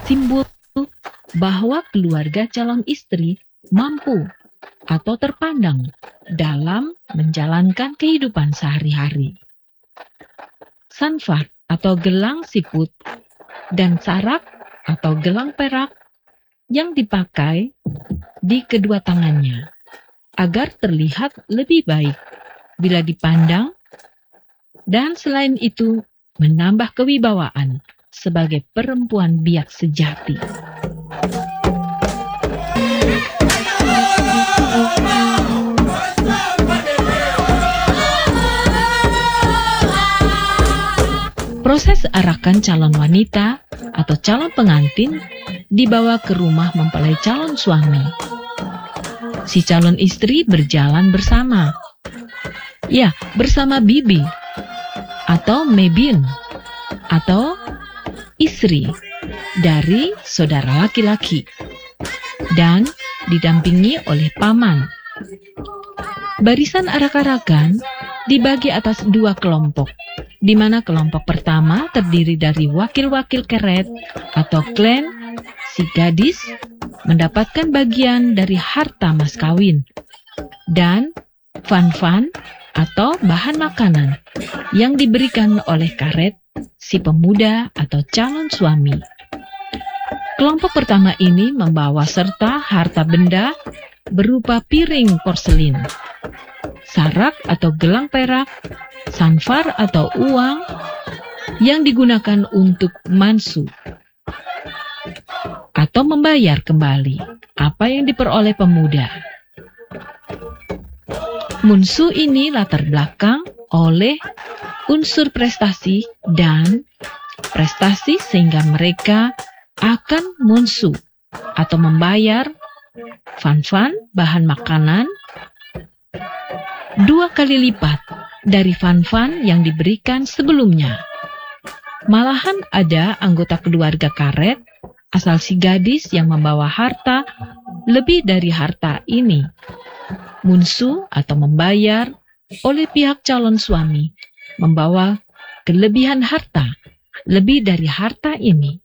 simbol bahwa keluarga calon istri mampu atau terpandang dalam menjalankan kehidupan sehari-hari. Sanfar atau gelang siput dan sarak atau gelang perak yang dipakai di kedua tangannya agar terlihat lebih baik bila dipandang, dan selain itu menambah kewibawaan sebagai perempuan biak sejati. Proses arakan calon wanita atau calon pengantin dibawa ke rumah mempelai calon suami. Si calon istri berjalan bersama. Ya, bersama bibi atau mebin atau istri dari saudara laki-laki dan didampingi oleh paman. Barisan arak-arakan dibagi atas dua kelompok, di mana kelompok pertama terdiri dari wakil-wakil keret atau klan. Si gadis mendapatkan bagian dari harta mas kawin dan fan-fan atau bahan makanan yang diberikan oleh karet si pemuda atau calon suami. Kelompok pertama ini membawa serta harta benda berupa piring porselin, sarak atau gelang perak, sanfar atau uang yang digunakan untuk mansu atau membayar kembali apa yang diperoleh pemuda. Munsu ini latar belakang oleh unsur prestasi dan prestasi sehingga mereka akan munsu atau membayar fan-fan bahan makanan 2 kali lipat dari fan-fan yang diberikan sebelumnya. Malahan ada anggota keluarga karet asal si gadis yang membawa harta lebih dari harta ini. Munsu atau membayar oleh pihak calon suami membawa kelebihan harta lebih dari harta ini.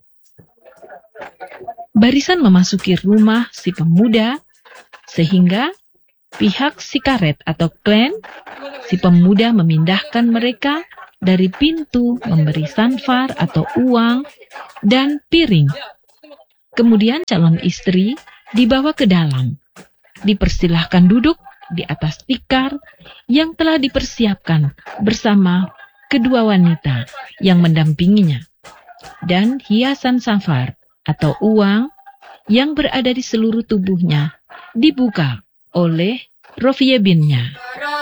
Barisan memasuki rumah si pemuda sehingga pihak si karet atau klan si pemuda memindahkan mereka dari pintu memberi sanfar atau uang dan piring. Kemudian calon istri dibawa ke dalam, dipersilahkan duduk di atas tikar yang telah dipersiapkan bersama kedua wanita yang mendampinginya, dan hiasan sanfar atau uang yang berada di seluruh tubuhnya dibuka oleh rofiebinnya.